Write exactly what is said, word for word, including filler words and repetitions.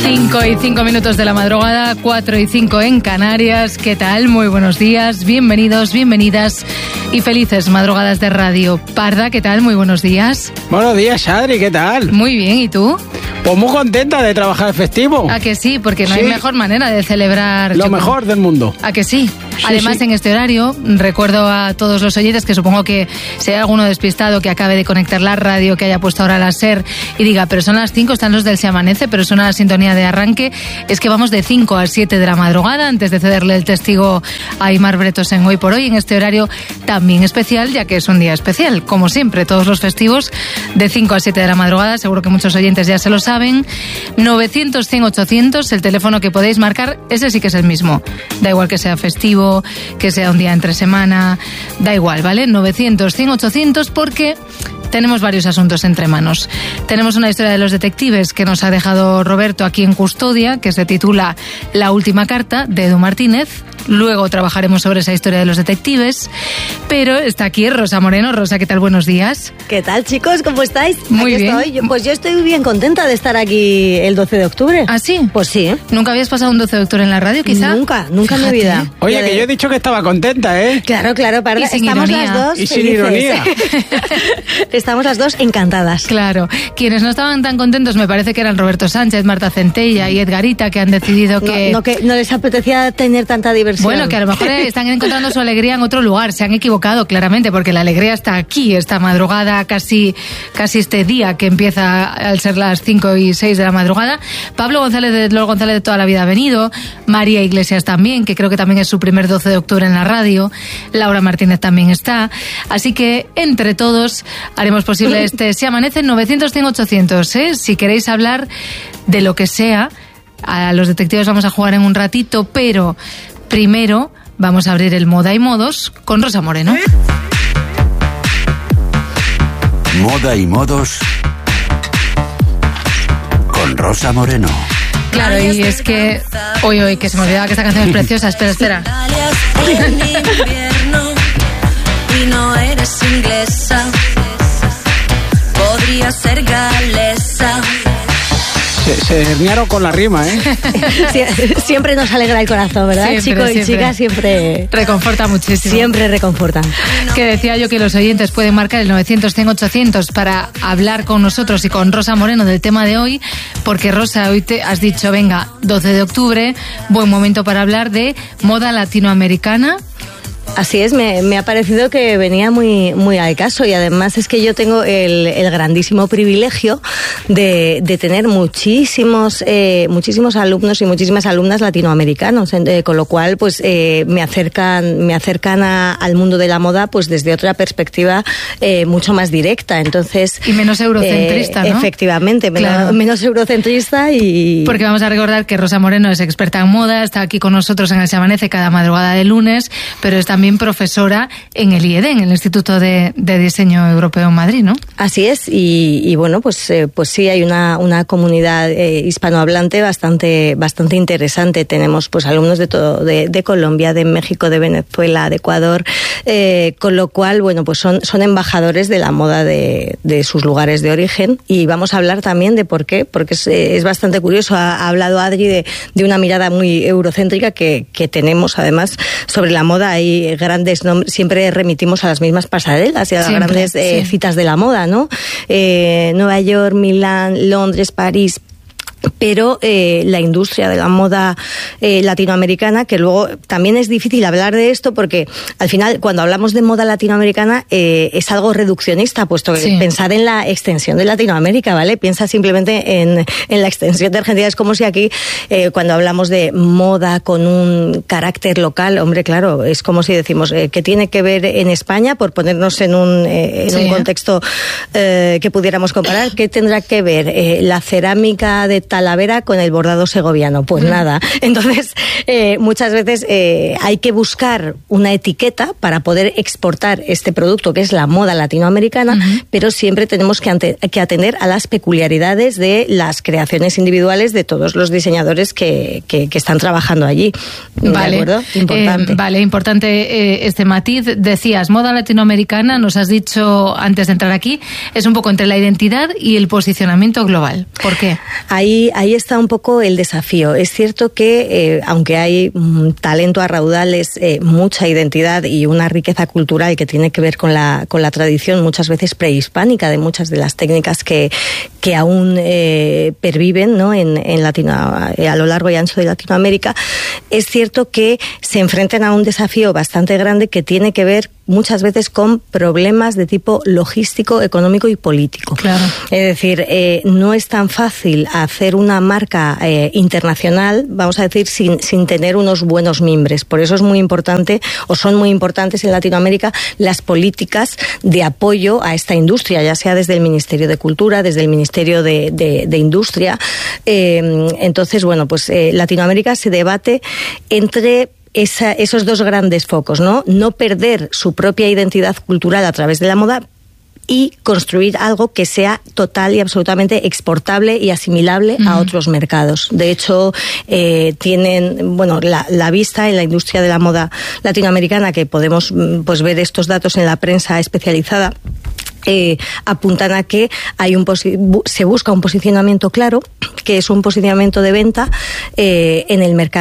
cinco y cinco minutos de la madrugada, cuatro y cinco en Canarias. ¿Qué tal? Muy buenos días, bienvenidos, bienvenidas y felices madrugadas de Radio Parda. ¿Qué tal? Muy buenos días. Buenos días, Adri, ¿qué tal? Muy bien, ¿y tú? Pues muy contenta de trabajar el festivo. ¿A que sí? Porque no sí. hay mejor manera de celebrar... Lo mejor del mundo. ¿A que sí? sí Además, sí. en este horario, recuerdo a todos los oyentes que supongo que si hay alguno despistado que acabe de conectar la radio, que haya puesto ahora la SER y diga, pero son las cinco, están los del Se Amanece, pero suena la sintonía de arranque, es que vamos de cinco a siete de la madrugada, antes de cederle el testigo a Aimar Bretos en Hoy por Hoy, en este horario también especial, ya que es un día especial, como siempre, todos los festivos, de cinco a siete de la madrugada, seguro que muchos oyentes ya se lo saben. novecientos, cien, ochocientos, el teléfono que podéis marcar, ese sí que es el mismo. Da igual que sea festivo, que sea un día entre semana, da igual, ¿vale? novecientos, cien, ochocientos, porque tenemos varios asuntos entre manos. Tenemos una historia de los detectives que nos ha dejado Roberto aquí en custodia, que se titula La última carta, de Edu Martínez. Luego trabajaremos sobre esa historia de los detectives. Pero está aquí Rosa Moreno. Rosa, ¿qué tal? Buenos días. ¿Qué tal, chicos? ¿Cómo estáis? Muy aquí bien. Estoy. Pues yo estoy bien contenta de estar aquí el doce de octubre. ¿Ah, sí? Pues sí. ¿eh? ¿Nunca habías pasado un doce de octubre en la radio, quizá? Nunca, nunca en mi vida. Oye, Ya que de... yo he dicho que estaba contenta, ¿eh? Claro, claro, Parda. Y sin Estamos ironía. las dos Y sin felices. ironía. Estamos las dos encantadas. Claro. Quienes no estaban tan contentos me parece que eran Roberto Sánchez, Marta Centella y Edgarita, que han decidido que... No, no, que no les apetecía tener tanta diversión. Bueno, que a lo mejor están encontrando su alegría en otro lugar. Se han equivocado, claramente, porque la alegría está aquí, esta madrugada, casi, casi este día que empieza al ser las cinco y seis de la madrugada. Pablo González de Lolo González de toda la vida ha venido. María Iglesias también, que creo que también es su primer doce de octubre en la radio. Laura Martínez también está. Así que, entre todos, haremos posible este Se Amanece novecientos, cien, ochocientos, ¿eh? Si queréis hablar de lo que sea, a los detectives vamos a jugar en un ratito, pero primero vamos a abrir el Moda y Modos con Rosa Moreno. Moda y Modos con Rosa Moreno. Claro, y es que... Hoy, hoy, que se me olvidaba que esta canción es preciosa. Espera, espera. En invierno y no eres inglesa, podría ser galesa. Se, se herniaron con la rima, ¿eh? Sie- siempre nos alegra el corazón, ¿verdad? Siempre, Chicos y siempre. chicas siempre... Reconforta muchísimo. Siempre reconfortan. Que decía yo que los oyentes pueden marcar el novecientos, cien, ochocientos para hablar con nosotros y con Rosa Moreno del tema de hoy, porque Rosa, hoy te has dicho, venga, doce de octubre, buen momento para hablar de moda latinoamericana. Así es, me, me ha parecido que venía muy, muy al caso, y además es que yo tengo el, el grandísimo privilegio de, de tener muchísimos, eh, muchísimos alumnos y muchísimas alumnas latinoamericanos, eh, con lo cual pues eh, me acercan, me acercan a, al mundo de la moda pues desde otra perspectiva eh, mucho más directa. Entonces, y menos eurocentrista, eh, ¿no? Efectivamente, menos, Claro. menos eurocentrista y... Porque vamos a recordar que Rosa Moreno es experta en moda, está aquí con nosotros en el Se Amanece cada madrugada de lunes, pero está también profesora en el I E D, en el Instituto de, de Diseño Europeo en Madrid, ¿no? Así es, y, y bueno, pues, eh, pues sí, hay una, una comunidad eh, hispanohablante bastante, bastante interesante. Tenemos pues alumnos de todo, de, de Colombia, de México, de Venezuela, de Ecuador, eh, con lo cual, bueno, pues son, son embajadores de la moda de, de sus lugares de origen, y vamos a hablar también de por qué, porque es, es bastante curioso. Ha, ha hablado Adri de, de una mirada muy eurocéntrica que, que tenemos, además, sobre la moda. Hay grandes nombres, siempre remitimos a las mismas pasarelas y a las Siempre, grandes eh, sí. citas de la moda, ¿no? Eh, Nueva York, Milán, Londres, París. Pero eh, la industria de la moda eh, latinoamericana, que luego también es difícil hablar de esto porque al final cuando hablamos de moda latinoamericana eh, es algo reduccionista, puesto que Sí. pensar en la extensión de Latinoamérica, ¿vale? Piensa simplemente en, en la extensión de Argentina. Es como si aquí eh, cuando hablamos de moda con un carácter local, hombre, claro, es como si decimos eh, ¿qué tiene que ver en España? Por ponernos en un, eh, en Sí, un ¿eh? contexto eh, que pudiéramos comparar. ¿Qué tendrá que ver eh, la cerámica de Talavera con el bordado segoviano? Pues mm. nada. Entonces, eh, muchas veces eh, hay que buscar una etiqueta para poder exportar este producto que es la moda latinoamericana, uh-huh. pero siempre tenemos que, ante, que atender a las peculiaridades de las creaciones individuales de todos los diseñadores que, que, que están trabajando allí. Vale. ¿De acuerdo? Importante. Eh, vale, importante eh, este matiz. Decías, moda latinoamericana, nos has dicho antes de entrar aquí, es un poco entre la identidad y el posicionamiento global. ¿Por qué? Ahí ahí, ahí está un poco el desafío. Es cierto que, eh, aunque hay un talento a raudales, eh, mucha identidad y una riqueza cultural que tiene que ver con la, con la tradición muchas veces prehispánica de muchas de las técnicas que, que aún eh, perviven, ¿no? en, en Latino, a lo largo y ancho de Latinoamérica, es cierto que se enfrentan a un desafío bastante grande que tiene que ver muchas veces con problemas de tipo logístico, económico y político. Claro. Es decir, eh, no es tan fácil hacer una marca eh, internacional, vamos a decir, sin, sin tener unos buenos mimbres. Por eso es muy importante, o son muy importantes en Latinoamérica, las políticas de apoyo a esta industria, ya sea desde el Ministerio de Cultura, desde el Ministerio de, de, de Industria. Eh, entonces, bueno, pues eh, Latinoamérica se debate entre Esa, esos dos grandes focos, ¿no? No perder su propia identidad cultural a través de la moda y construir algo que sea total y absolutamente exportable y asimilable uh-huh. a otros mercados. De hecho, eh, tienen, bueno, la, la vista en la industria de la moda latinoamericana, que podemos pues ver estos datos en la prensa especializada, Eh, apuntan a que hay un posi- bu- se busca un posicionamiento claro, que es un posicionamiento de venta eh, en el mercado